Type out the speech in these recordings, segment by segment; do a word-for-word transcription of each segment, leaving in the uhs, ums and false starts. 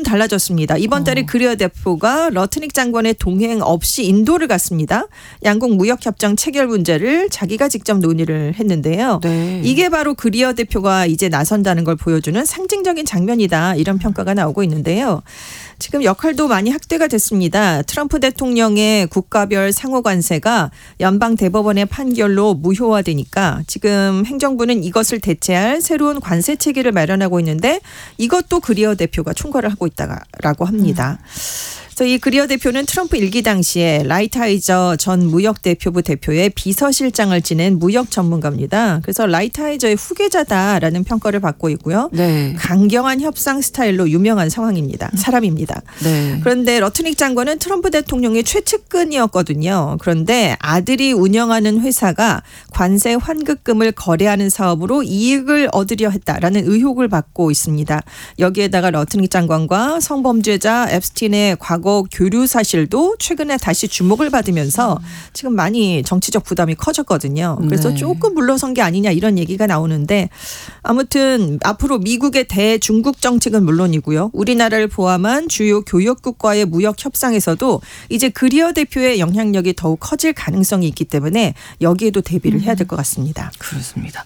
달라졌습니다. 이번 달에 어. 그리어 대표가 러트닉 장관의 동행 없이 인도를 갔습니다. 양국 무역협정 체결 문제를 자기가 직접 논의를 했는데요. 네. 이게 바로 그리어 대표가 이제 나선다는 걸 보여주는 상징적인 장면이다. 이런 평가가 나오고 있는데요. 지금 역할도 많이 확대가 됐습니다. 트럼프 대통령의 국가별 상호 관세가 연방 대법원의 판결로 무효화되니까 지금 행정부는 이것을 대체할 새로운 관세 체계를 마련하고 있는데 이것도 그리어 대표가 총괄을 하고 있다라고 합니다. 음. 그래서 이 그리어 대표는 트럼프 일기 당시에 라이트하이저 전 무역대표부 대표의 비서실장을 지낸 무역 전문가입니다. 그래서 라이트하이저의 후계자다라는 평가를 받고 있고요. 네. 강경한 협상 스타일로 유명한 상황입니다. 사람입니다. 네. 그런데 러트닉 장관은 트럼프 대통령의 최측근이었거든요. 그런데 아들이 운영하는 회사가 관세 환급금을 거래하는 사업으로 이익을 얻으려 했다라는 의혹을 받고 있습니다. 여기에다가 러트닉 장관과 성범죄자 앱스틴의 과거 교류 사실도 최근에 다시 주목을 받으면서 지금 많이 정치적 부담이 커졌거든요. 그래서 네. 조금 물러선 게 아니냐 이런 얘기가 나오는데 아무튼 앞으로 미국의 대중국 정책은 물론이고요. 우리나라를 포함한 주요 교역국과의 무역 협상에서도 이제 그리어 대표의 영향력이 더욱 커질 가능성이 있기 때문에 여기에도 대비를 해야 될 것 같습니다. 그렇습니다.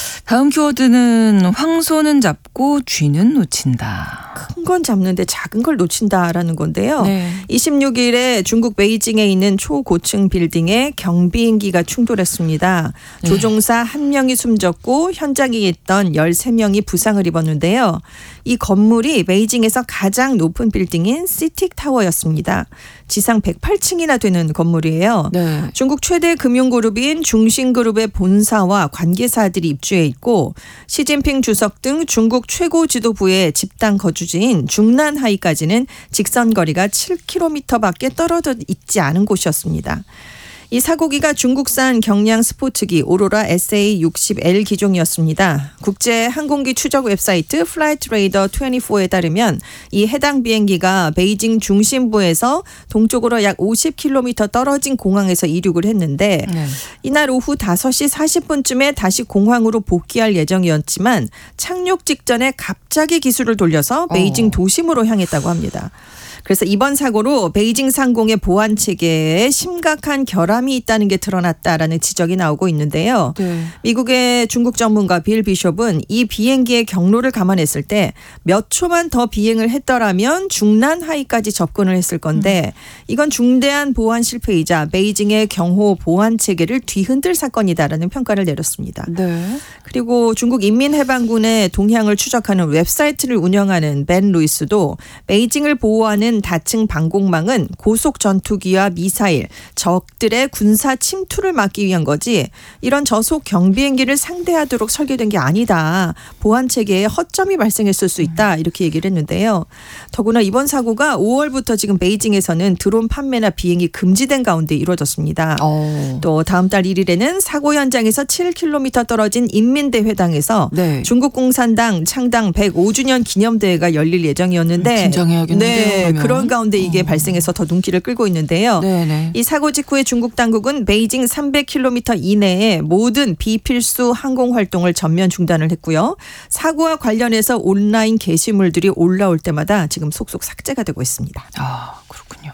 다음 키워드는 황소는 잡고 쥐는 놓친다. 큰 건 잡는데 작은 걸 놓친다라는 건데요. 네. 이십육 일에 중국 베이징에 있는 초고층 빌딩에 경비행기가 충돌했습니다. 네. 조종사 한 명이 숨졌고 현장에 있던 열세 명이 부상을 입었는데요. 이 건물이 베이징에서 가장 높은 빌딩인 시틱타워였습니다. 지상 백팔 층이나 되는 건물이에요. 네. 중국 최대 금융그룹인 중신그룹의 본사와 관계사들이 입주해 있고 시진핑 주석 등 중국 최고 지도부의 집단 거주지인 중난하이까지는 직선 거리가 칠 킬로미터밖에 떨어져 있지 않은 곳이었습니다. 이 사고기가 중국산 경량 스포츠기 오로라 에스에이 육십 엘 기종이었습니다. 국제 항공기 추적 웹사이트 플라이트레이더 이십사에 따르면 이 해당 비행기가 베이징 중심부에서 동쪽으로 약 오십 킬로미터 떨어진 공항에서 이륙을 했는데 네. 이날 오후 다섯 시 사십 분쯤에 다시 공항으로 복귀할 예정이었지만 착륙 직전에 갑자기 기술을 돌려서 베이징 어. 도심으로 향했다고 합니다. 그래서 이번 사고로 베이징 상공의 보안 체계에 심각한 결함이 있다는 게 드러났다라는 지적이 나오고 있는데요. 네. 미국의 중국 전문가 빌 비숍은 이 비행기의 경로를 감안했을 때 몇 초만 더 비행을 했더라면 중난 하이까지 접근을 했을 건데 이건 중대한 보안 실패이자 베이징의 경호 보안 체계를 뒤흔들 사건이다라는 평가를 내렸습니다. 네. 그리고 중국 인민해방군의 동향을 추적하는 웹사이트를 운영하는 벤 루이스도 베이징을 보호하는 다층 방공망은 고속 전투기와 미사일, 적들의 군사 침투를 막기 위한 거지 이런 저속 경비행기를 상대하도록 설계된 게 아니다. 보안 체계에 허점이 발생했을 수 있다. 이렇게 얘기를 했는데요. 더구나 이번 사고가 오월부터 지금 베이징에서는 드론 판매나 비행이 금지된 가운데 이루어졌습니다. 어. 또 다음 달 일 일에는 사고 현장에서 칠 킬로미터 떨어진 인민대회당에서 네. 중국 공산당 창당 백오 주년 기념대회가 열릴 예정이었는데 긴장해야겠는데요. 네, 그러면. 그런 가운데 이게 어. 발생해서 더 눈길을 끌고 있는데요. 네네. 이 사고 직후에 중국 당국은 베이징 삼백 킬로미터 이내에 모든 비필수 항공 활동을 전면 중단을 했고요. 사고와 관련해서 온라인 게시물들이 올라올 때마다 지금 속속 삭제가 되고 있습니다. 아, 그렇군요.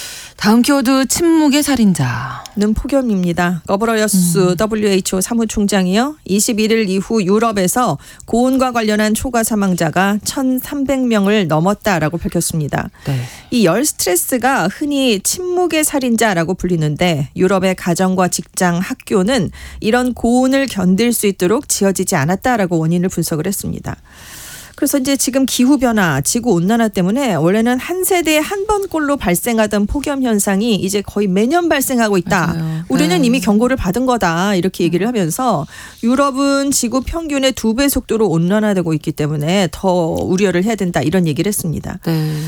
다음 키워드 침묵의 살인자. 는 폭염입니다. 거브러여스 음. 더블유에이치오 사무총장이요. 이십일 일 이후 유럽에서 고온과 관련한 초과 사망자가 천삼백 명을 넘었다라고 밝혔습니다. 네. 이 열 스트레스가 흔히 침묵의 살인자라고 불리는데 유럽의 가정과 직장, 학교는 이런 고온을 견딜 수 있도록 지어지지 않았다라고 원인을 분석을 했습니다. 그래서 이제 지금 기후변화, 지구온난화 때문에 원래는 한 세대에 한 번꼴로 발생하던 폭염 현상이 이제 거의 매년 발생하고 있다. 맞아요. 우리는 네. 이미 경고를 받은 거다. 이렇게 얘기를 하면서 유럽은 지구 평균의 두 배 속도로 온난화되고 있기 때문에 더 우려를 해야 된다. 이런 얘기를 했습니다. 네.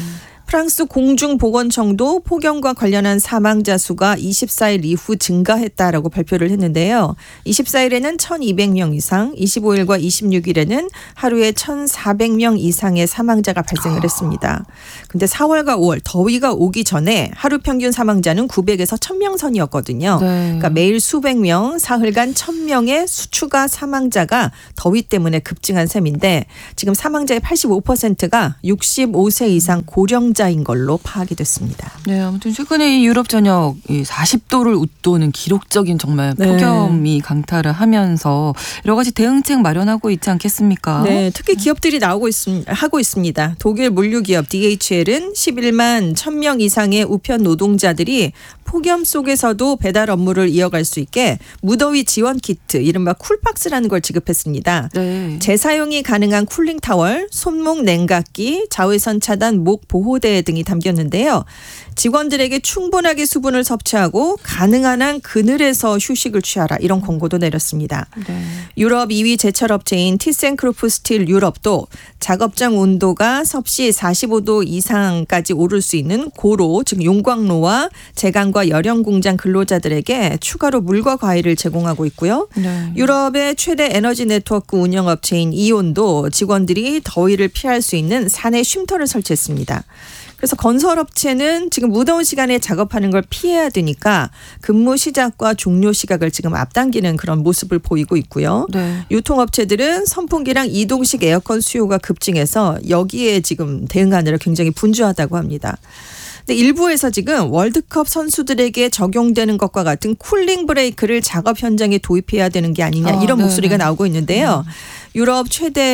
프랑스 공중보건청도 폭염과 관련한 사망자 수가 이십사 일 이후 증가했다라고 발표를 했는데요. 이십사 일에는 천이백 명 이상, 이십오 일과 이십육 일에는 하루에 천사백 명 이상의 사망자가 발생을 했습니다. 근데 사월과 오월 더위가 오기 전에 하루 평균 사망자는 구백에서 천 명 선이었거든요. 네. 그러니까 매일 수백 명, 사흘간 천 명의 추가 사망자가 더위 때문에 급증한 셈인데 지금 사망자의 팔십오 퍼센트가 육십오 세 이상 고령자인 걸로 파악이 됐습니다. 네, 아무튼 최근에 이 유럽 전역 사십 도를 웃도는 기록적인 정말 폭염이 네. 강타를 하면서 여러 가지 대응책 마련하고 있지 않겠습니까? 네, 특히 기업들이 나오고 있, 하고 있습니다. 독일 물류기업 디에이치엘은 십일만 천 명 이상의 우편 노동자들이 폭염 속에서도 배달 업무를 이어갈 수 있게 무더위 지원 키트, 이른바 쿨박스라는 걸 지급했습니다. 네. 재사용이 가능한 쿨링 타월, 손목 냉각기, 자외선 차단 목 보호대 등이 담겼는데요. 직원들에게 충분하게 수분을 섭취하고 가능한 한 그늘에서 휴식을 취하라, 이런 권고도 내렸습니다. 네. 유럽 이 위 제철업체인 티센크루프 스틸 유럽도 작업장 온도가 섭씨 사십오 도 이상까지 오를 수 있는 고로, 즉 용광로와 제강과 열형 공장 근로자들에게 추가로 물과 과일을 제공하고 있고요. 네. 유럽의 최대 에너지 네트워크 운영업체인 이온도 직원들이 더위를 피할 수 있는 사내 쉼터를 설치했습니다. 그래서 건설업체는 지금 무더운 시간에 작업하는 걸 피해야 되니까 근무 시작과 종료 시각을 지금 앞당기는 그런 모습을 보이고 있고요. 네. 유통업체들은 선풍기랑 이동식 에어컨 수요가 급증해서 여기에 지금 대응하느라 굉장히 분주하다고 합니다. 근데 일부에서 지금 월드컵 선수들에게 적용되는 것과 같은 쿨링 브레이크를 작업 현장에 도입해야 되는 게 아니냐, 아, 이런 네네. 목소리가 나오고 있는데요. 음. 유럽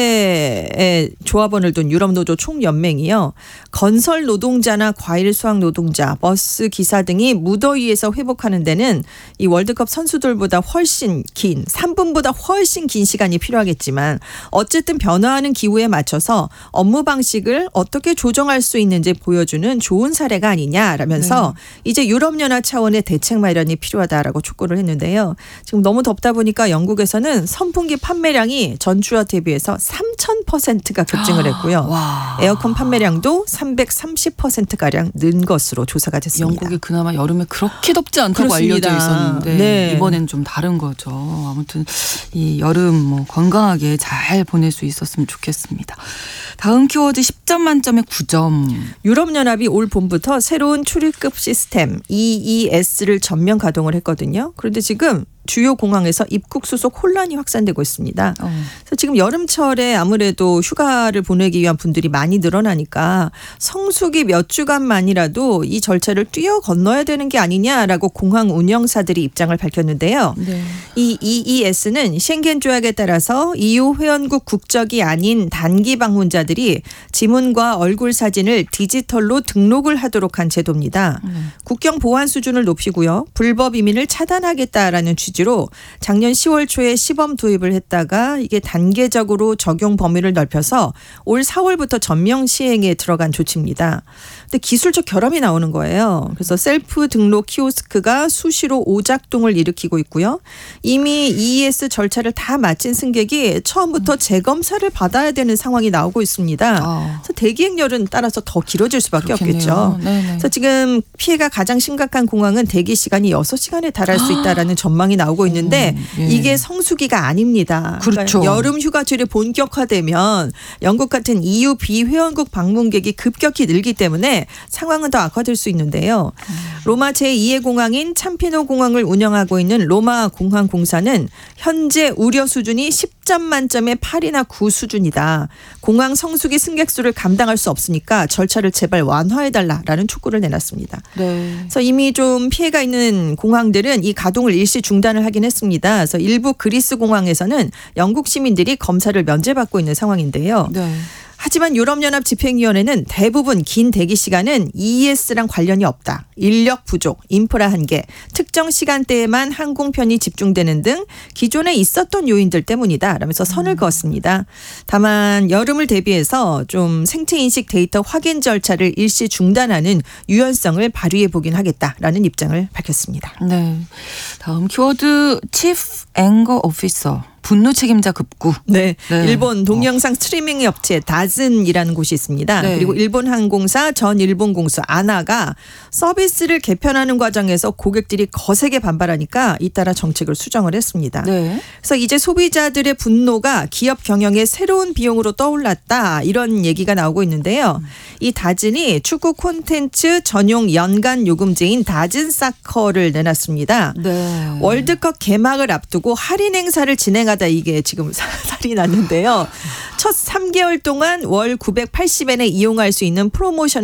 최대의 조합원을 둔 유럽노조 총연맹이요. 건설 노동자나 과일 수확 노동자, 버스 기사 등이 무더위에서 회복하는 데는 이 월드컵 선수들보다 훨씬 긴, 삼 분보다 훨씬 긴 시간이 필요하겠지만 어쨌든 변화하는 기후에 맞춰서 업무 방식을 어떻게 조정할 수 있는지 보여주는 좋은 사례가 아니냐라면서 네. 이제 유럽연합 차원의 대책 마련이 필요하다라고 촉구를 했는데요. 지금 너무 덥다 보니까 영국에서는 선풍기 판매량이 전주와 대비해서 삼천 퍼센트가 급증을 했고요. 와. 에어컨 판매량도 삼백삼십 퍼센트가량 는 것으로 조사가 됐습니다. 영국이 그나마 여름에 그렇게 덥지 않다고 그렇습니다. 알려져 있었는데 네. 이번엔 좀 다른 거죠. 아무튼 이 여름 뭐 건강하게 잘 보낼 수 있었으면 좋겠습니다. 다음 키워드 십 점 만점에 구 점. 유럽연합이 올 봄부터 새로운 출입국 시스템 이이에스를 전면 가동을 했거든요. 그런데 지금 주요 공항에서 입국 수속 혼란이 확산되고 있습니다. 어. 그래서 지금 여름철에 아무래도 휴가를 보내기 위한 분들이 많이 늘어나니까 성수기 몇 주간만이라도 이 절차를 뛰어 건너야 되는 게 아니냐라고 공항 운영사들이 입장을 밝혔는데요. 네. 이 이이에스는 쉥겐 조약에 따라서 이유 회원국 국적이 아닌 단기 방문자들이 지문과 얼굴 사진을 디지털로 등록을 하도록 한 제도입니다. 음. 국경 보안 수준을 높이고요. 불법 이민을 차단하겠다라는 취지 로 작년 시월 초에 시범 도입을 했다가 이게 단계적으로 적용 범위를 넓혀서 올 사월부터 전면 시행에 들어간 조치입니다. 근데 기술적 결함이 나오는 거예요. 그래서 셀프 등록 키오스크가 수시로 오작동을 일으키고 있고요. 이미 이이에스 절차를 다 마친 승객이 처음부터 재검사를 받아야 되는 상황이 나오고 있습니다. 아. 그래서 대기 행렬은 따라서 더 길어질 수밖에 그렇겠네요. 없겠죠. 네네. 그래서 지금 피해가 가장 심각한 공항은 대기 시간이 여섯 시간에 달할 수 있다라는 전망이 나오고 있는데 음, 예. 이게 성수기가 아닙니다. 그렇죠. 그러니까 여름 휴가철이 본격화되면 영국 같은 이유 비회원국 방문객이 급격히 늘기 때문에 상황은 더 악화될 수 있는데요. 음. 로마 제이 의 공항인 참피노 공항을 운영하고 있는 로마 공항공사는 현재 우려 수준이 십 점 만점에 팔이나 구 수준이다. 공항 성수기 승객 수를 감당할 수 없으니까 절차를 제발 완화해달라라는 촉구를 내놨습니다. 네. 그래서 이미 좀 피해가 있는 공항들은 이 가동을 일시 중단을 하긴 했습니다. 그래서 일부 그리스 공항에서는 영국 시민들이 검사를 면제받고 있는 상황인데요. 네. 하지만 유럽연합 집행위원회는 대부분 긴 대기 시간은 이이에스랑 관련이 없다. 인력 부족, 인프라 한계, 특정 시간대에만 항공편이 집중되는 등 기존에 있었던 요인들 때문이다 라면서 선을 그었습니다. 다만 여름을 대비해서 좀 생체인식 데이터 확인 절차를 일시 중단하는 유연성을 발휘해 보긴 하겠다라는 입장을 밝혔습니다. 네. 다음 키워드 Chief Anger Officer. 분노 책임자 급구. 네. 네. 일본 동영상 스트리밍 업체 다즌이라는 곳이 있습니다. 네. 그리고 일본 항공사 전 일본 공수 아나가 서비스를 개편하는 과정에서 고객들이 거세게 반발하니까 잇따라 정책을 수정을 했습니다. 네. 그래서 이제 소비자들의 분노가 기업 경영의 새로운 비용으로 떠올랐다 이런 얘기가 나오고 있는데요. 이 다즌이 축구 콘텐츠 전용 연간 요금제인 다즌 사커를 내놨습니다. 네. 월드컵 개막을 앞두고 할인 행사를 진행하다 이게 지금 살이 났는데요. 첫 삼 개월 동안 월 구백팔십 엔에 이용할 수 있는 프로모션을